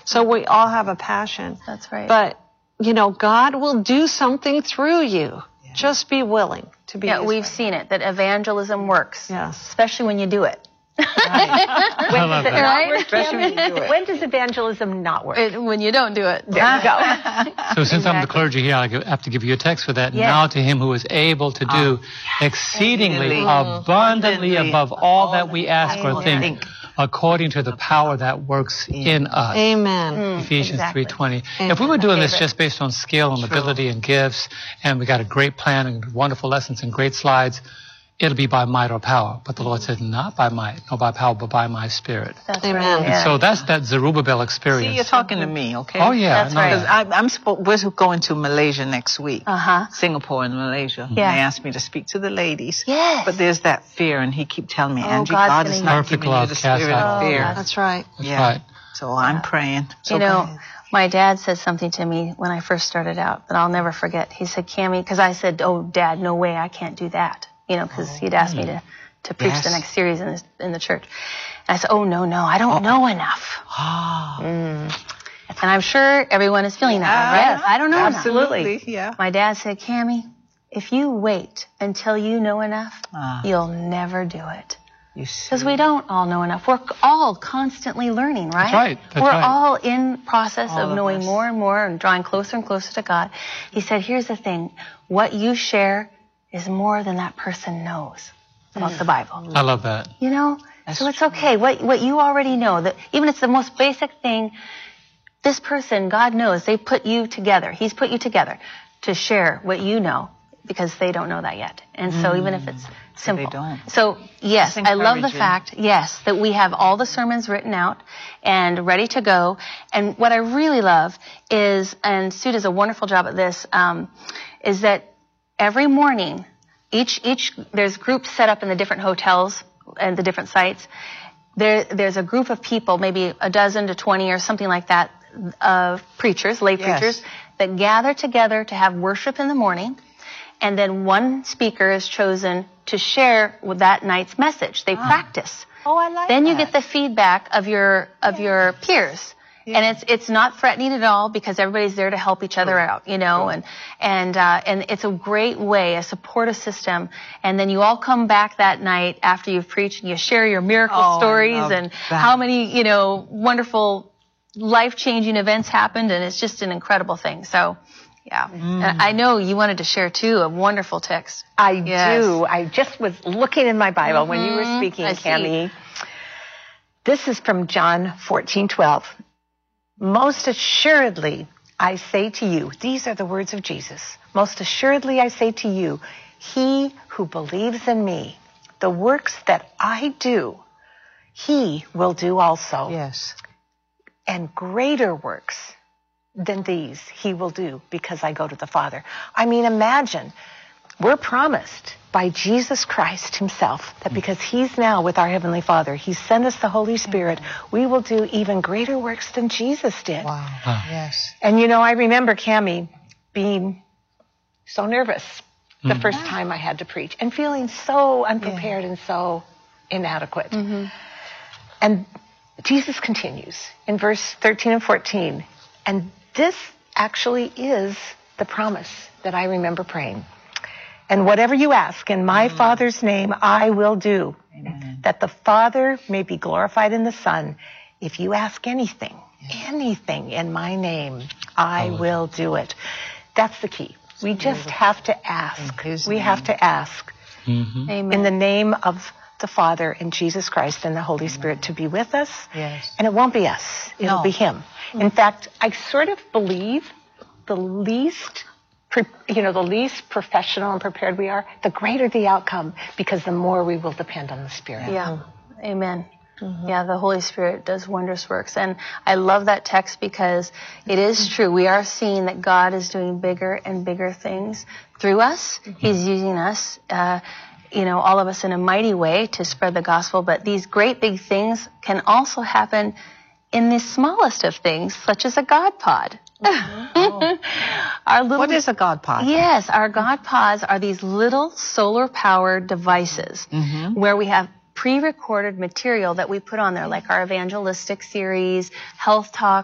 So we all have a passion. That's right. But, you know, God will do something through you. Yeah. Just be willing to be. Yeah, we've seen it, that evangelism works. Yes. Especially when you do it. Right. When does it not work? Especially when you do it. When does evangelism not work? When you don't do it. There you go. So since I'm the clergy here, I have to give you a text for that. Yes. Now to him who is able to do exceedingly abundantly above all that we ask or think, according to the power that works in us. Amen. Ephesians 3:20. If we were doing this just based on skill and ability and gifts, and we got a great plan and wonderful lessons and great slides, it'll be by might or power. But the Lord said, not by might, nor by power, but by my Spirit. That's Amen. right. And so that's that Zerubbabel experience. See, you're talking to me, okay? Oh, yeah. That's I know right. that. Because we're going to Malaysia next week. Singapore and Malaysia. Yeah. They asked me to speak to the ladies. Yes. But there's that fear, and he keep telling me, Angie, God's God gonna is not Perfect giving love you the casts spirit out of fear. That's right. That's right. So I'm praying. So You know, my dad said something to me when I first started out that I'll never forget. He said, Cammie, because I said, oh, Dad, no way, I can't do that. You know, because he'd asked me to preach the next series in the church. And I said, oh, no, I don't know enough. And I'm sure everyone is feeling that, right? Yes, I don't know enough. absolutely, yeah. My dad said, Cammie, if you wait until you know enough, you'll never do it. Because we don't all know enough. We're all constantly learning, right? That's right. That's We're right. all in process All of of knowing us. more and more and drawing closer and closer to God. He said, here's the thing. What you share is more than that person knows about the Bible. I love that. You know? So it's okay. What you already know, that even it's the most basic thing, this person, God knows, they put you together. He's put you together to share what you know, because they don't know that yet. And so even if it's simple. they don't. So yes, That's I love the encouraging. fact, yes, that we have all the sermons written out and ready to go. And what I really love is, and Sue does a wonderful job at this, is that every morning, there's groups set up in the different hotels and the different sites. There's a group of people, maybe a dozen to 20 or something like that, of preachers, lay preachers, that gather together to have worship in the morning. And then one speaker is chosen to share with that night's message. They practice. Oh, I like Then that. you get the feedback of your peers. Yeah. And it's not threatening at all, because everybody's there to help each other out, you know, and it's a great way, a supportive system. And then you all come back that night after you've preached and you share your miracle stories and how many, you know, wonderful life-changing events happened, and it's just an incredible thing. So, yeah. And I know you wanted to share too a wonderful text. I do. I just was looking in my Bible when you were speaking, I see. Cammie. This is from John 14:12. Most assuredly, I say to you, these are the words of Jesus. Most assuredly, I say to you, he who believes in me, the works that I do, he will do also. Yes. And greater works than these he will do, because I go to the Father. I mean, imagine, we're promised by Jesus Christ himself that because he's now with our Heavenly Father, he sent us the Holy Spirit, we will do even greater works than Jesus did. Wow. Yes. And you know, I remember, Cammie, being so nervous the first time I had to preach and feeling so unprepared and so inadequate. And Jesus continues in verse 13 and 14. And this actually is the promise that I remember praying. And whatever you ask in my Father's name, I will do, that the Father may be glorified in the Son. If you ask anything in my name, I will do it. That's the key. We just have to ask. We have to ask Amen. in the name of the Father and Jesus Christ and the Holy Spirit to be with us. Yes. And it won't be us. It'll be him. In fact, I sort of believe the least professional and prepared we are, the greater the outcome, because the more we will depend on the Spirit. Yeah. Amen. Yeah, the Holy Spirit does wondrous works. And I love that text because it is true. We are seeing that God is doing bigger and bigger things through us. He's using us, all of us in a mighty way to spread the gospel. But these great big things can also happen in the smallest of things, such as a God pod. What is a God pod? Yes, our God pods are these little solar-powered devices where we have pre-recorded material that we put on there, like our evangelistic series, health talk,